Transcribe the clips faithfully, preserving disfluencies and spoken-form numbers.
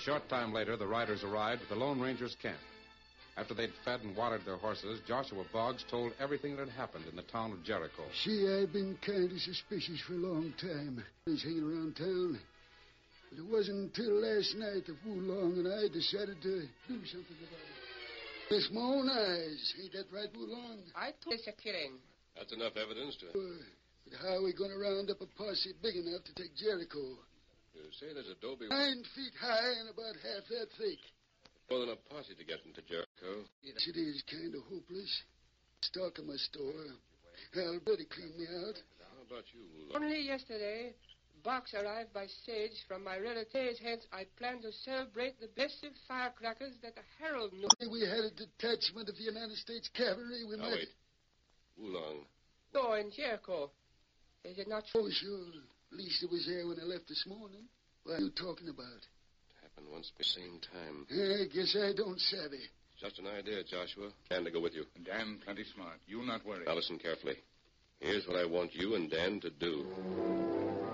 short time later, the riders arrived at the Lone Ranger's camp. After they'd fed and watered their horses, Joshua Boggs told everything that had happened in the town of Jericho. See, I've been kind of suspicious for a long time. I was hanging around town. But it wasn't until last night that Wu Long and I decided to do something about it. With my own eyes. Ain't that right, Wu Long? I told it's a killing. That's enough evidence to... Uh, but how are we going to round up a posse big enough to take Jericho? You say there's a Dobie... Nine feet high and about half that thick. More than a posse to get into Jericho. Yes, it is kind of hopeless. Stalking my store. Already cleaned me out. How about you, Wu? Only yesterday, box arrived by stage from my relatives. Hence, I plan to celebrate the best of firecrackers that the Herald knew. We had a detachment of the United States Cavalry. We Now, met... wait. Wu Long. No, in Jericho. Is it not true? Oh, sure. At least it was there when I left this morning. What are you talking about? It happened once at the same time. I guess I don't savvy. It's just an idea, Joshua. Dan to go with you. Dan, plenty smart. You not worry. Now listen carefully. Here's what I want you and Dan to do.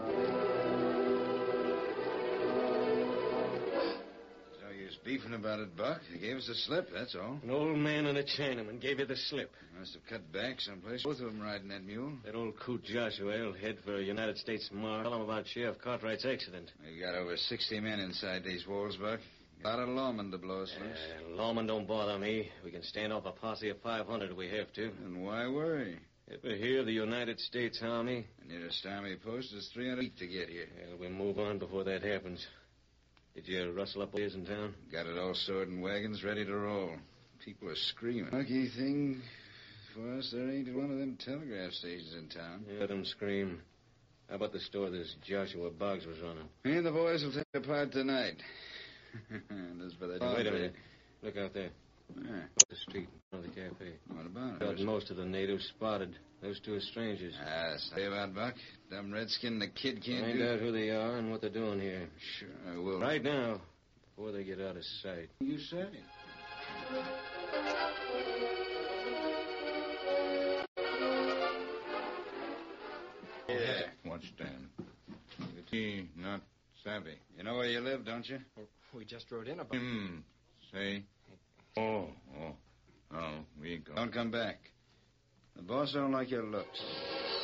Beefing about it, Buck. They gave us a slip, that's all. An old man and a Chinaman gave you the slip. Must have cut back someplace. Both of them riding that mule. That old coot Joshua will head for a United States marshal. Tell him about Sheriff Cartwright's accident. We got over sixty men inside these walls, Buck. A lot of lawmen to blow us loose. Uh, lawmen don't bother me. We can stand off a posse of five hundred if we have to. And why worry? Ever hear of the United States Army? The nearest army post is three hundred feet to get here. Well, we'll move on before that happens. Did you rustle up boys in town? Got it all stored in wagons, ready to roll. People are screaming. Lucky thing for us, there ain't one of them telegraph stations in town. Yeah, let them scream. How about the store this Joshua Boggs was running? Me and the boys will take it apart tonight. This for the oh, wait a minute. Look out there. Where? Up the street, in front of the cafe. What about it? Got most of the natives spotted. Those two are strangers. Ah, say about Buck. Dumb redskin and the kid can't Find do... out who they are and what they're doing here. Sure, I will. Right now, before they get out of sight. You say. Yeah. What's Dan? He not savvy. You know where you live, don't you? Well, we just rode in about... Hmm. Say. Oh, oh. Oh, we go. Don't come back. The boss don't like your looks.